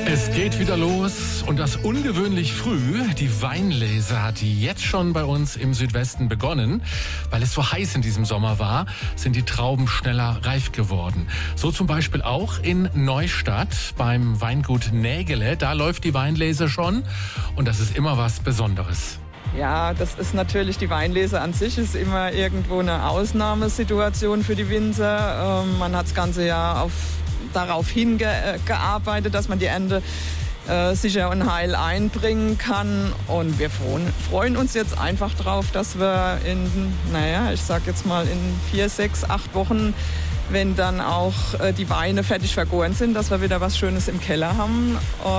Es geht wieder los und das ungewöhnlich früh. Die Weinlese hat jetzt schon bei uns im Südwesten begonnen. Weil es so heiß in diesem Sommer war, sind die Trauben schneller reif geworden. So zum Beispiel auch in Neustadt beim Weingut Nägele. Da läuft die Weinlese schon und das ist immer was Besonderes. Ja, das ist natürlich, die Weinlese an sich ist immer irgendwo eine Ausnahmesituation für die Winzer. Man hat das ganze Jahr darauf hingearbeitet, dass man die Ernte sicher und heil einbringen kann. Und wir freuen uns jetzt einfach drauf, dass wir ich sag jetzt mal in 4, 6, 8 Wochen, wenn dann auch die Weine fertig vergoren sind, dass wir wieder was Schönes im Keller haben.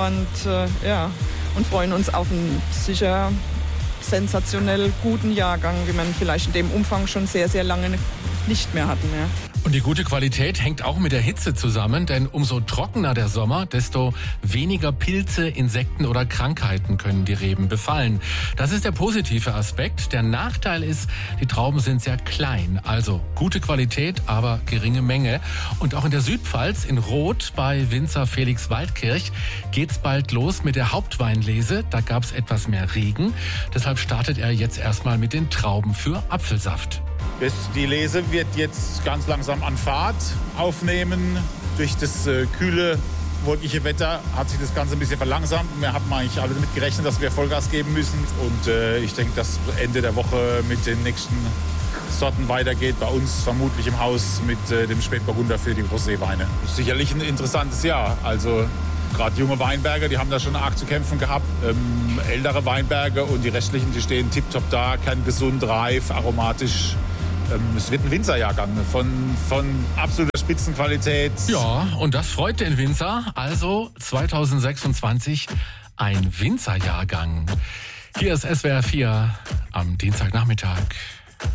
Und freuen uns auf einen sicher sensationell guten Jahrgang, wie man vielleicht in dem Umfang schon sehr, sehr lange nicht mehr hatten. Ja. Und die gute Qualität hängt auch mit der Hitze zusammen, denn umso trockener der Sommer, desto weniger Pilze, Insekten oder Krankheiten können die Reben befallen. Das ist der positive Aspekt. Der Nachteil ist, die Trauben sind sehr klein, also gute Qualität, aber geringe Menge. Und auch in der Südpfalz, in Roth bei Winzer Felix Waldkirch, geht's bald los mit der Hauptweinlese. Da gab's etwas mehr Regen. Deshalb startet er jetzt erstmal mit den Trauben für Apfelsaft. Die Lese wird jetzt ganz langsam an Fahrt aufnehmen. Durch das kühle, wolkige Wetter hat sich das Ganze ein bisschen verlangsamt. Wir haben eigentlich alle damit gerechnet, dass wir Vollgas geben müssen. Und ich denke, dass Ende der Woche mit den nächsten Sorten weitergeht. Bei uns vermutlich im Haus mit dem Spätburgunder für die Roséweine. Sicherlich ein interessantes Jahr. Also gerade junge Weinberge, die haben da schon arg zu kämpfen gehabt. Ältere Weinberge und die restlichen, die stehen tipptopp da, kerngesund, reif, aromatisch. Es wird ein Winzerjahrgang von absoluter Spitzenqualität. Ja, und das freut den Winzer. Also 2026 ein Winzerjahrgang. Hier ist SWR 4 am Dienstagnachmittag.